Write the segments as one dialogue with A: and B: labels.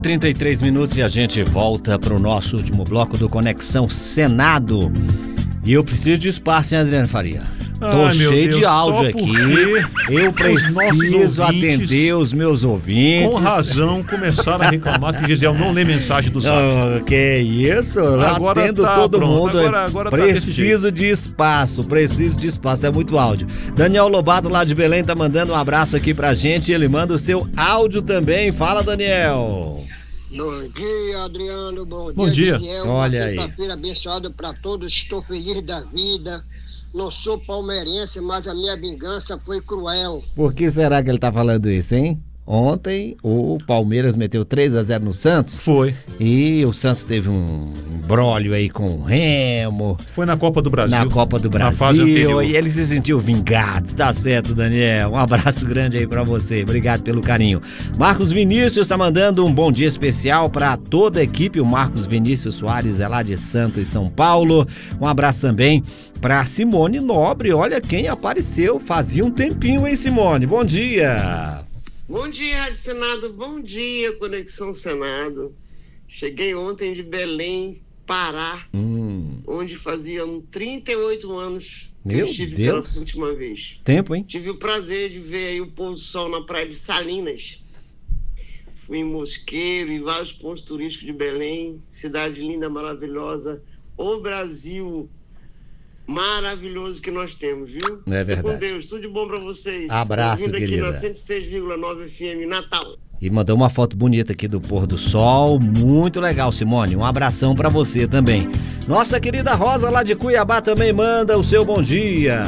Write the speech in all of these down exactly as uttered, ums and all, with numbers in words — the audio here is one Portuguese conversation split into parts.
A: trinta e três minutos e a gente volta para o nosso último bloco do Conexão Senado. E eu preciso de espaço, hein, Adriano Faria? Tô
B: Ai,
A: cheio
B: Deus,
A: de áudio aqui. Eu preciso atender os meus ouvintes.
B: Com razão, começaram a reclamar que Gisele não lê mensagem do Zap.
A: Oh, que isso? Eu
B: agora
A: atendo
B: tá,
A: todo
B: pronto.
A: mundo.
B: Agora, agora
A: preciso
B: tá
A: de espaço, preciso de espaço. É muito áudio. Daniel Lobato, lá de Belém, tá mandando um abraço aqui pra gente. Ele manda o seu áudio também. Fala, Daniel.
C: Bom dia, Adriano. Bom,
B: Bom dia.
C: Gisele.
A: Olha
C: Uma
A: aí.
C: quinta-feira abençoada para todos. Estou feliz da vida. Não sou palmeirense, mas a minha vingança foi cruel.
A: Por que será que ele tá falando isso, hein? Ontem o Palmeiras meteu três a zero no Santos.
B: Foi.
A: E o Santos teve um imbróglio aí com o Remo.
B: Foi na Copa do Brasil.
A: Na Copa do Brasil.
B: Na fase anterior.
A: E ele se sentiu vingado. Tá certo, Daniel. Um abraço grande aí pra você. Obrigado pelo carinho. Marcos Vinícius tá mandando um bom dia especial pra toda a equipe. O Marcos Vinícius Soares é lá de Santos, São Paulo. Um abraço também pra Simone Nobre. Olha quem apareceu. Fazia um tempinho, hein, Simone? Bom dia.
D: Bom dia, Rádio Senado, bom dia, Conexão Senado. Cheguei ontem de Belém, Pará,
A: Hum.
D: onde faziam trinta e oito anos que
A: Meu
D: eu estive
A: Deus.
D: pela última vez.
A: Tempo, hein?
D: Tive o prazer de ver aí o pôr do sol na praia de Salinas. Fui em Mosqueiro e vários pontos turísticos de Belém, cidade linda, maravilhosa. O Brasil maravilhoso que nós temos, viu?
A: É verdade.
D: Fique com Deus, tudo de bom pra vocês.
A: Abraço,
D: Ouvindo aqui
A: querida.
D: na cento e seis vírgula nove F M, Natal.
A: E mandou uma foto bonita aqui do pôr do sol. Muito legal, Simone. Um abração pra você também. Nossa querida Rosa lá de Cuiabá também manda o seu bom dia.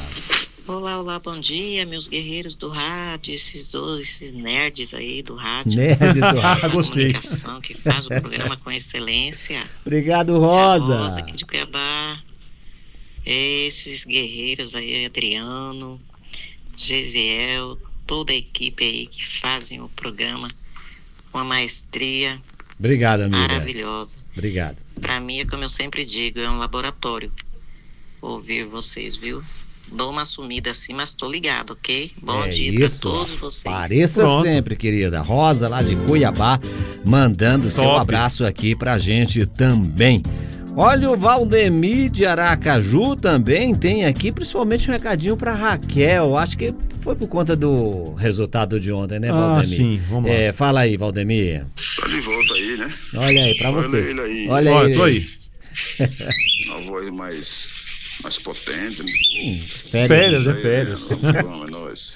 E: Olá, olá, bom dia, meus guerreiros do rádio, esses dois, esses nerds aí do rádio.
A: Nerds do rádio.
E: Da
B: Gostei.
E: comunicação que faz o programa com excelência.
A: Obrigado,
E: A
A: Rosa.
E: Rosa aqui de Cuiabá. Esses guerreiros aí, Adriano, Gesiel, toda a equipe aí que fazem o programa com a maestria
A: Obrigado, amiga.
E: maravilhosa.
A: Obrigado.
E: Pra mim, é como eu sempre digo, é um laboratório ouvir vocês, viu? Dou uma sumida assim, mas tô ligado, ok? Bom
A: é
E: dia
A: isso.
E: pra todos vocês.
A: Pareça
B: Pronto.
A: sempre, querida. Rosa lá de Cuiabá mandando seu
B: Top.
A: abraço aqui pra gente também. Olha, o Valdemir de Aracaju também tem aqui, principalmente um recadinho pra Raquel. Acho que foi por conta do resultado de ontem, né,
B: Ah,
A: Valdemir?
B: sim, vamos lá.
A: É, fala aí, Valdemir.
F: Tá de volta aí, né?
A: Olha aí, pra
F: Olha
A: você.
F: ele aí.
A: Olha
B: Olha,
A: aí.
B: tô aí.
F: Uma voz mais, mais potente, né?
A: Férias.
B: Férias, é
F: Isso aí,
B: férias.
F: Vamos, vamos, é nóis.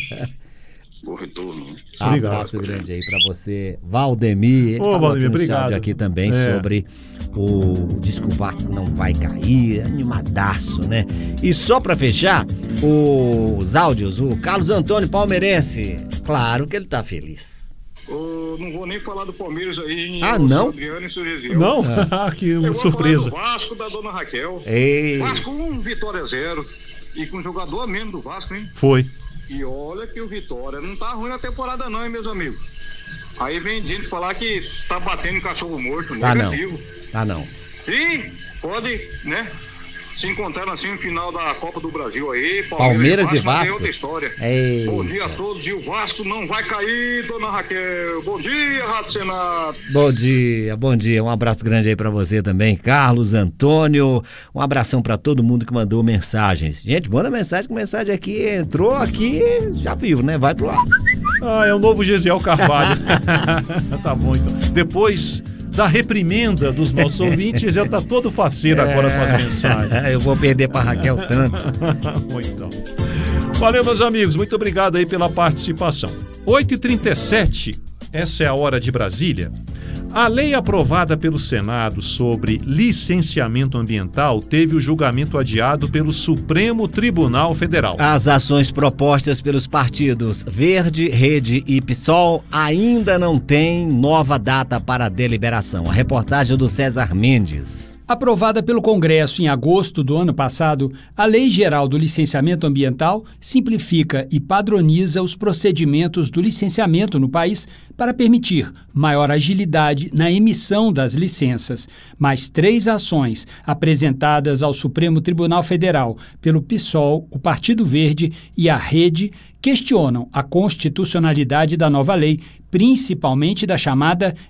F: Bom retorno.
B: Obrigado.
A: Abraço grande aí pra você, Valdemir. Ele
B: Ô,
A: falou
B: Valdemir,
A: aqui no
B: obrigado.
A: áudio aqui também
B: É.
A: sobre o disco Vasco não vai cair, animadaço, né? E só pra fechar, os áudios, o Carlos Antônio Palmeirense, claro que ele tá feliz.
G: Eu não vou nem falar do Palmeiras aí.
A: Ah,
G: o
A: não?
G: Adriano e o seu Gesiel.
B: Não? que
G: Eu vou
B: surpresa.
G: falar do Vasco da dona Raquel.
A: Ei,
G: Vasco um, Vitória zero. E com jogador a menos do Vasco, hein?
B: Foi.
G: E olha que o Vitória não tá ruim na temporada não, hein, meus amigos? Aí vem gente falar que tá batendo em cachorro morto,
A: Tá não.
G: negativo.
A: ah não.
G: E pode, né, se encontrar na semifinal da Copa do Brasil aí.
A: Palmeiras e Vasco?
G: É outra história.
A: Eita.
G: Bom dia a todos. E o Vasco não vai cair, dona Raquel. Bom dia, Rádio Senado.
A: Bom dia, bom dia. Um abraço grande aí pra você também, Carlos Antônio. Um abração pra todo mundo que mandou mensagens. Gente, manda mensagem, que mensagem aqui entrou aqui, já viu, né? Vai pro ar.
B: Ah, é o novo Gesiel Carvalho. Tá bom, então. Depois da reprimenda dos nossos ouvintes, Gesiel tá todo faceiro agora com as mensagens.
A: Eu vou perder pra Raquel tanto.
B: Então. Valeu, meus amigos. Muito obrigado aí pela participação. oito e trinta e sete, essa é a hora de Brasília. A lei aprovada pelo Senado sobre licenciamento ambiental teve o julgamento adiado pelo Supremo Tribunal Federal.
A: As ações propostas pelos partidos Verde, Rede e PSOL ainda não têm nova data para deliberação. A reportagem é do César Mendes.
H: Aprovada pelo Congresso em agosto do ano passado, a Lei Geral do Licenciamento Ambiental simplifica e padroniza os procedimentos do licenciamento no país para permitir maior agilidade na emissão das licenças. Mais três ações apresentadas ao Supremo Tribunal Federal pelo PSOL, o Partido Verde e a Rede questionam a constitucionalidade da nova lei, principalmente da chamada